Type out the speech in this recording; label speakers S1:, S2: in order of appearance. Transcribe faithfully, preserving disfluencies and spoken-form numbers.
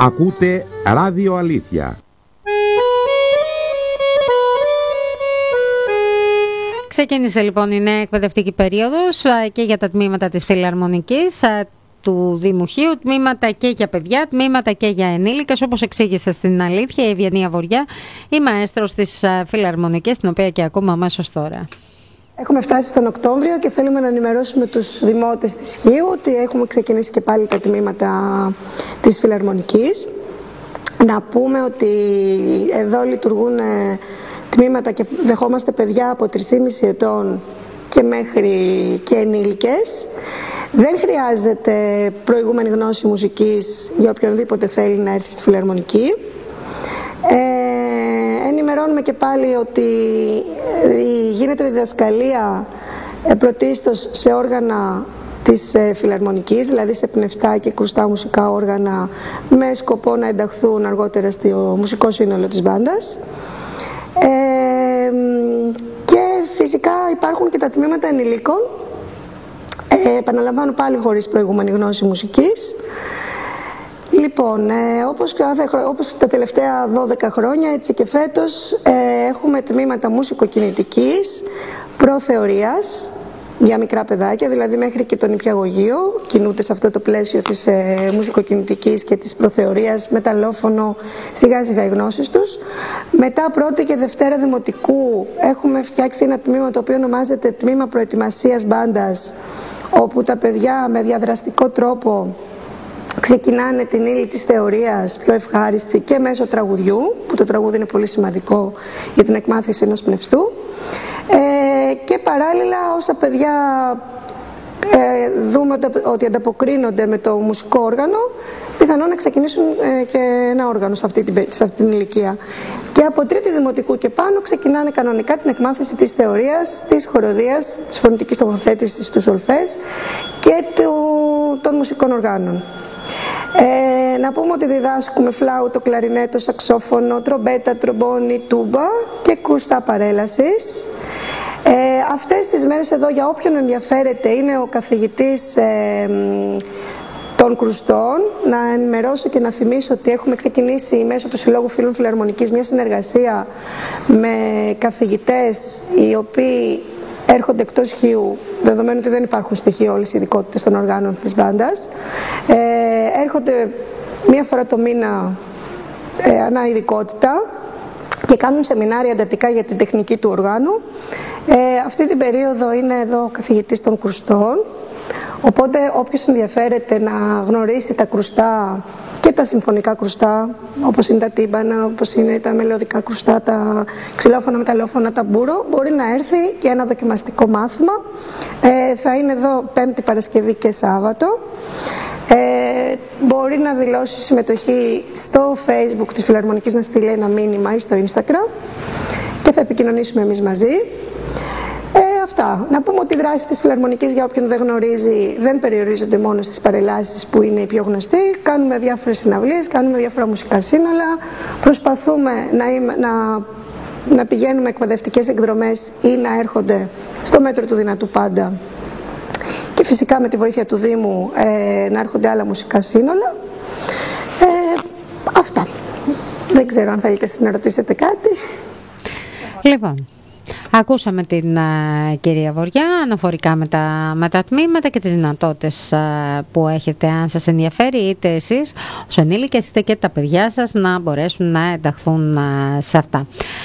S1: Ακούτε Ράδιο Αλήθεια.
S2: Ξεκίνησε λοιπόν η νέα εκπαιδευτική περίοδος και για τα τμήματα της Φιλαρμονικής του Δημουχείου, τμήματα και για παιδιά, τμήματα και για ενήλικες, όπως εξήγησε στην Αλήθεια η Ευγενία Βοριά, η μαέστρος της Φιλαρμονικής, την οποία και ακούμε αμέσως τώρα.
S3: Έχουμε φτάσει στον Οκτώβριο και θέλουμε να ενημερώσουμε τους δημότες της Χίου ότι έχουμε ξεκινήσει και πάλι τα τμήματα της Φιλαρμονικής. Να πούμε ότι εδώ λειτουργούν τμήματα και δεχόμαστε παιδιά από τρία και μισό ετών και μέχρι και ενήλικες. Δεν χρειάζεται προηγούμενη γνώση μουσικής για οποιονδήποτε θέλει να έρθει στη Φιλαρμονική. Ε, ενημερώνουμε και πάλι ότι γίνεται διδασκαλία πρωτίστως σε όργανα της Φιλαρμονικής, δηλαδή σε πνευστά και κρουστά μουσικά όργανα, με σκοπό να ενταχθούν αργότερα στο μουσικό σύνολο της μπάντας. Ε, και φυσικά υπάρχουν και τα τμήματα ενηλίκων, ε, επαναλαμβάνω πάλι χωρίς προηγούμενη γνώση μουσικής. Λοιπόν, ε, όπως, όπως τα τελευταία δώδεκα χρόνια, έτσι και φέτος, ε, έχουμε τμήματα μουσικοκινητικής, προθεωρίας, για μικρά παιδάκια, δηλαδή μέχρι και το νηπιαγωγείο, κινούνται σε αυτό το πλαίσιο της ε, μουσικοκινητικής και της προθεωρίας, με ταλόφωνο, σιγά σιγά οι γνώσεις τους. Μετά πρώτη και δευτέρα δημοτικού έχουμε φτιάξει ένα τμήμα το οποίο ονομάζεται Τμήμα Προετοιμασίας Μπάντας, όπου τα παιδιά με διαδραστικό τρόπο ξεκινάνε την ύλη της θεωρίας πιο ευχάριστη και μέσω τραγουδιού, που το τραγούδι είναι πολύ σημαντικό για την εκμάθηση ενός πνευστού. Ε, και παράλληλα όσα παιδιά ε, δούμε ότι ανταποκρίνονται με το μουσικό όργανο, πιθανόν να ξεκινήσουν ε, και ένα όργανο σε αυτή, την, σε αυτή την ηλικία. Και από τρίτη δημοτικού και πάνω ξεκινάνε κανονικά την εκμάθηση της θεωρίας, της χοροδίας, της φωνητικής τοποθέτησης, του σολφές και του, των μουσικών οργάνων. Ε, να πούμε ότι διδάσκουμε φλάουτο, κλαρινέτο, σαξόφωνο, τρομπέτα, τρομπόνι, τούμπα και κρουστά παρέλασης. Ε, αυτές τις μέρες εδώ, για όποιον ενδιαφέρεται, είναι ο καθηγητής ε, των κρουστών. Να ενημερώσω και να θυμίσω ότι έχουμε ξεκινήσει μέσω του Συλλόγου Φίλων Φιλαρμονικής μια συνεργασία με καθηγητές οι οποίοι έρχονται εκτός Χίου, δεδομένου ότι δεν υπάρχουν στη Χίου όλες οι ειδικότητες των οργάνων της μπάντας. Ε, έρχονται μία φορά το μήνα ε, ανά ειδικότητα και κάνουν σεμινάρια εντατικά για την τεχνική του οργάνου. Ε, αυτή την περίοδο είναι εδώ ο καθηγητής των κρουστών, οπότε όποιος ενδιαφέρεται να γνωρίσει τα κρουστά και τα συμφωνικά κρουστά, όπως είναι τα τύμπανα, όπως είναι τα μελωδικά κρουστά, τα ξυλόφωνα, μεταλλόφωνα, τα μπούρο, μπορεί να έρθει για ένα δοκιμαστικό μάθημα. Ε, θα είναι εδώ Πέμπτη, Παρασκευή και Σάββατο. Ε, μπορεί να δηλώσει συμμετοχή στο Facebook της Φιλαρμονικής, να στείλει ένα μήνυμα, ή στο Instagram και θα επικοινωνήσουμε εμείς μαζί. Ε, αυτά. Να πούμε ότι οι δράσεις της Φιλαρμονικής, για όποιον δεν γνωρίζει, δεν περιορίζονται μόνο στις παρελάσεις που είναι οι πιο γνωστοί. Κάνουμε διάφορες συναυλίες, κάνουμε διάφορα μουσικά σύνολα, προσπαθούμε να, είμαι, να, να πηγαίνουμε εκπαιδευτικές εκδρομές ή να έρχονται στο μέτρο του δυνατού πάντα. Και φυσικά με τη βοήθεια του Δήμου ε, να έρχονται άλλα μουσικά σύνολα. Ε, αυτά. Δεν ξέρω αν θέλετε να ρωτήσετε κάτι.
S2: Λοιπόν, ακούσαμε την uh, κυρία Βοριά αναφορικά με τα, με τα τμήματα και τις δυνατότητες uh, που έχετε, αν σας ενδιαφέρει, είτε εσείς ως ενήλικες είτε και τα παιδιά σας, να μπορέσουν να ενταχθούν uh, σε αυτά.